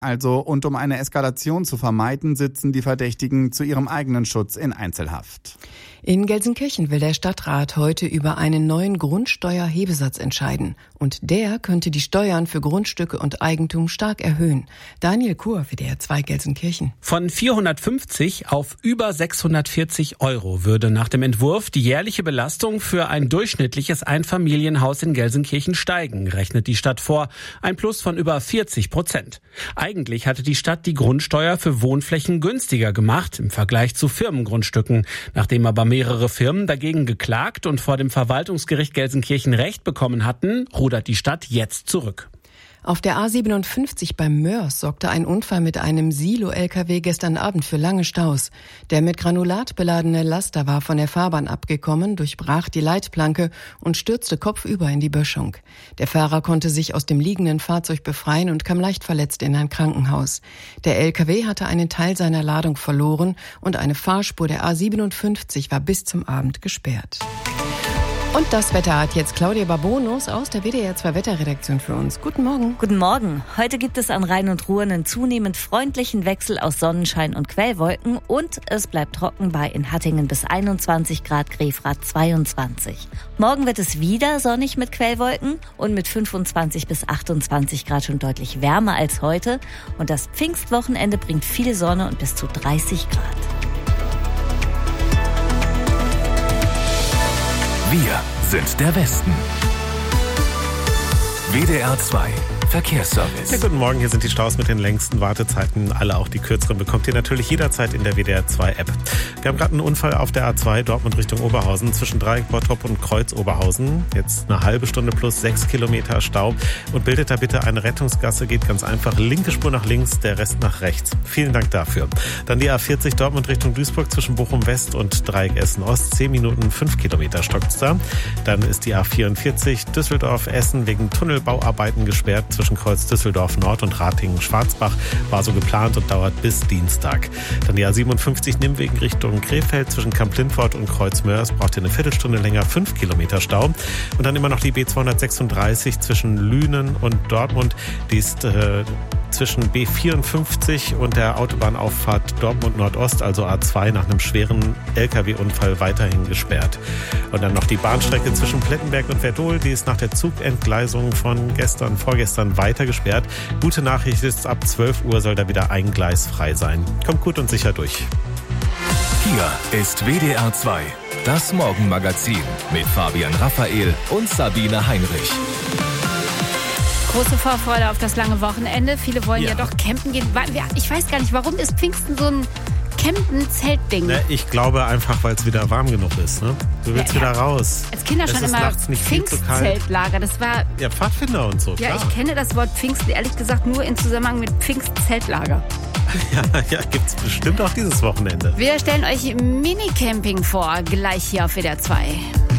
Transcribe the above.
Und um eine Eskalation zu vermeiden, sitzen die Verdächtigen zu ihrem eigenen Schutz in Einzelhaft. In Gelsenkirchen will der Stadtrat heute über einen neuen Grundsteuerhebesatz entscheiden. Und der könnte die Steuern für Grundstücke und Eigentum stark erhöhen. Daniel Kur, WDR 2 Gelsenkirchen. Von 450 auf über 640 € würde nach dem Entwurf die jährliche Belastung für ein durchschnittliches Einfamilienhaus in Gelsenkirchen steigen, rechnet die Stadt vor. Ein Plus von über 40%. Eigentlich hatte die Stadt die Grundsteuer für Wohnflächen günstiger gemacht im Vergleich zu Firmengrundstücken. Nachdem aber mehrere Firmen dagegen geklagt und vor dem Verwaltungsgericht Gelsenkirchen Recht bekommen hatten, rudert die Stadt jetzt zurück. Auf der A57 beim Mörs sorgte ein Unfall mit einem Silo-LKW gestern Abend für lange Staus. Der mit Granulat beladene Laster war von der Fahrbahn abgekommen, durchbrach die Leitplanke und stürzte kopfüber in die Böschung. Der Fahrer konnte sich aus dem liegenden Fahrzeug befreien und kam leicht verletzt in ein Krankenhaus. Der LKW hatte einen Teil seiner Ladung verloren und eine Fahrspur der A57 war bis zum Abend gesperrt. Und das Wetter hat jetzt Claudia Babonus aus der WDR 2 Wetterredaktion für uns. Guten Morgen. Guten Morgen. Heute gibt es an Rhein und Ruhr einen zunehmend freundlichen Wechsel aus Sonnenschein und Quellwolken und es bleibt trocken bei in Hattingen bis 21 Grad, Grefrath 22. Morgen wird es wieder sonnig mit Quellwolken und mit 25 bis 28 Grad schon deutlich wärmer als heute. Und das Pfingstwochenende bringt viel Sonne und bis zu 30 Grad. Wir sind der Westen. WDR 2 Verkehrsservice. Ja, guten Morgen, hier sind die Staus mit den längsten Wartezeiten. Alle, auch die kürzeren, bekommt ihr natürlich jederzeit in der WDR 2 App. Wir haben gerade einen Unfall auf der A2 Dortmund Richtung Oberhausen zwischen Dreieck Bottrop und Kreuz Oberhausen. Jetzt eine halbe Stunde plus 6 Kilometer Stau. Und bildet da bitte eine Rettungsgasse, geht ganz einfach. Linke Spur nach links, der Rest nach rechts. Vielen Dank dafür. Dann die A40 Dortmund Richtung Duisburg zwischen Bochum West und Dreieck Essen Ost. 10 Minuten, 5 Kilometer stockt's da. Dann ist die A44 Düsseldorf Essen wegen Tunnelbauarbeiten gesperrt zwischen Kreuz Düsseldorf Nord und Ratingen-Schwarzbach. War so geplant und dauert bis Dienstag. Dann die A57 Nimwegen Richtung Krefeld zwischen Kamp-Lintfort und Kreuz Mörs. Braucht ihr eine Viertelstunde länger, 5 Kilometer Stau. Und dann immer noch die B236 zwischen Lünen und Dortmund. Die ist zwischen B54 und der Autobahnauffahrt Dortmund Nordost, also A2, nach einem schweren LKW-Unfall weiterhin gesperrt. Und dann noch die Bahnstrecke zwischen Plettenberg und Werdohl, die ist nach der Zugentgleisung von vorgestern weiter gesperrt. Gute Nachricht ist, ab 12 Uhr soll da wieder ein Gleis frei sein. Kommt gut und sicher durch. Hier ist WDR 2, das Morgenmagazin mit Fabian Raphael und Sabine Heinrich. Große Vorfreude auf das lange Wochenende. Viele wollen ja doch campen gehen. Ich weiß gar nicht, warum ist Pfingsten so ein Campen-Zeltding? Ne, ich glaube einfach, weil es wieder warm genug ist. Ne? Du willst wieder raus. Als Kinder schon immer Pfingstzeltlager. Das war ja Pfadfinder und so. Ja, klar. Ich kenne das Wort Pfingsten ehrlich gesagt nur in Zusammenhang mit Pfingstzeltlager. Ja, gibt's bestimmt auch dieses Wochenende. Wir stellen euch Minicamping vor, gleich hier auf WDR 2.